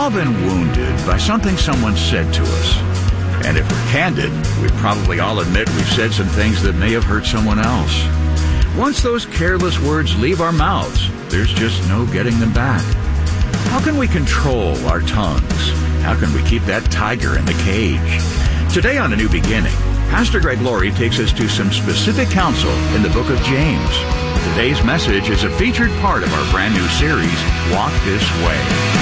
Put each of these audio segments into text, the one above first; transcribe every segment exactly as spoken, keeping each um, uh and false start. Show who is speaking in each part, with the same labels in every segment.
Speaker 1: all been wounded by something someone said to us. And if we're candid, we'd probably all admit we've said some things that may have hurt someone else. Once those careless words leave our mouths, there's just no getting them back. How can we control our tongues? How can we keep that tiger in the cage? Today on A New Beginning, Pastor Greg Laurie takes us to some specific counsel in the book of James. Today's message is a featured part of our brand new series, Walk This Way.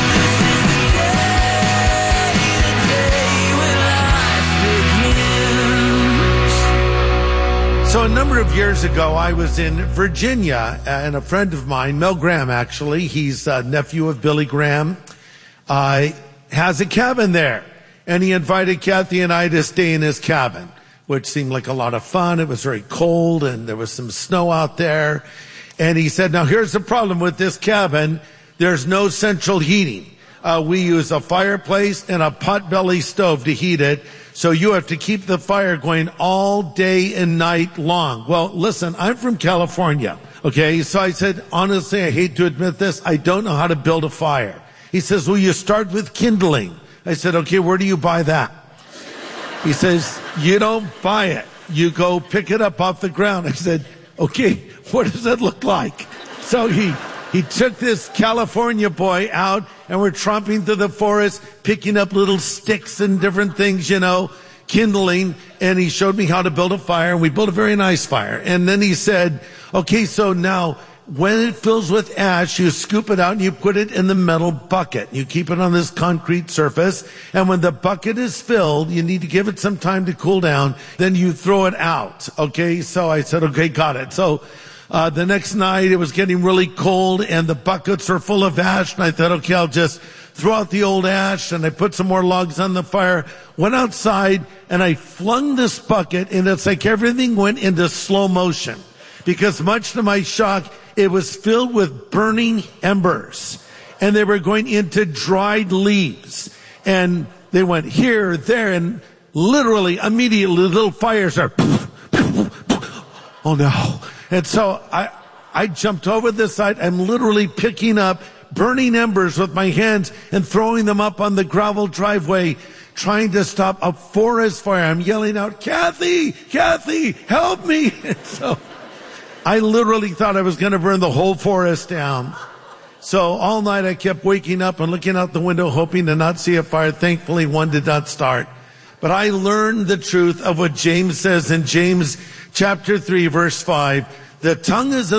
Speaker 2: So a number of years ago, I was in Virginia, and a friend of mine, Mel Graham, actually, he's a nephew of Billy Graham, uh, has a cabin there. And he invited Kathy and I to stay in his cabin, which seemed like a lot of fun. It was very cold, and there was some snow out there. And he said, now here's the problem with this cabin. There's no central heating. Uh, we use a fireplace and a potbelly stove to heat it. So you have to keep the fire going all day and night long. Well, listen, I'm from California. Okay. So I said, honestly, I hate to admit this. I don't know how to build a fire. He says, well, you start with kindling. I said, okay, where do you buy that? He says, you don't buy it. You go pick it up off the ground. I said, okay, what does that look like? So he, he took this California boy out, and we're tromping through the forest, picking up little sticks and different things, you know, kindling. And he showed me how to build a fire, and we built a very nice fire. And then he said, okay, so now when it fills with ash, you scoop it out and you put it in the metal bucket. You keep it on this concrete surface. And when the bucket is filled, you need to give it some time to cool down. Then you throw it out. Okay. So I said, okay, got it. So, uh, the next night it was getting really cold and the buckets are full of ash. And I thought, okay, I'll just throw out the old ash. And I put some more logs on the fire, went outside, and I flung this bucket, and it's like everything went into slow motion. Because much to my shock, it was filled with burning embers, and they were going into dried leaves, and they went here, there, and literally immediately little fires are, oh no. And so I, I jumped over the side. I'm literally picking up burning embers with my hands and throwing them up on the gravel driveway, trying to stop a forest fire. I'm yelling out, Kathy, Kathy, help me. And so I literally thought I was going to burn the whole forest down. So all night I kept waking up and looking out the window, hoping to not see a fire. Thankfully, one did not start. But I learned the truth of what James says in James chapter three, verse five. The tongue is a